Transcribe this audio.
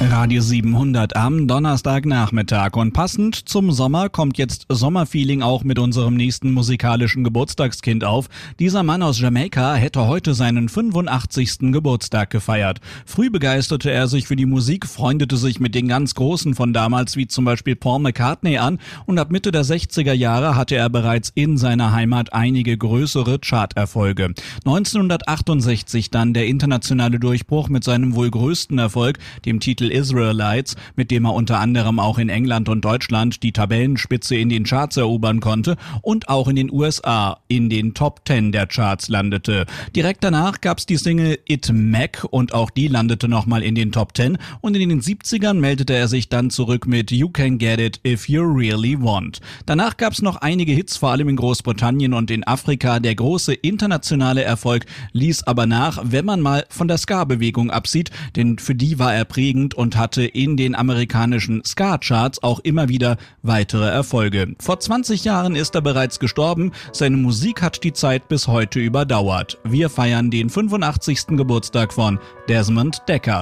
Radio 700 am Donnerstagnachmittag und passend zum Sommer kommt jetzt Sommerfeeling auch mit unserem nächsten musikalischen Geburtstagskind auf. Dieser Mann aus Jamaika hätte heute seinen 85. Geburtstag gefeiert. Früh begeisterte er sich für die Musik, freundete sich mit den ganz Großen von damals wie zum Beispiel Paul McCartney an und ab Mitte der 60er Jahre hatte er bereits in seiner Heimat einige größere Charterfolge. 1968 dann der internationale Durchbruch mit seinem wohl größten Erfolg, dem Titel Israelites, mit dem er unter anderem auch in England und Deutschland die Tabellenspitze in den Charts erobern konnte und auch in den USA in den Top 10 der Charts landete. Direkt danach gab's die Single It Mac und auch die landete nochmal in den Top 10 und in den 70ern meldete er sich dann zurück mit You Can Get It If You Really Want. Danach gab's noch einige Hits, vor allem in Großbritannien und in Afrika. Der große internationale Erfolg ließ aber nach, wenn man mal von der Ska-Bewegung absieht, denn für die war er prägend und hatte in den amerikanischen Ska-Charts auch immer wieder weitere Erfolge. Vor 20 Jahren ist er bereits gestorben, seine Musik hat die Zeit bis heute überdauert. Wir feiern den 85. Geburtstag von Desmond Dekker.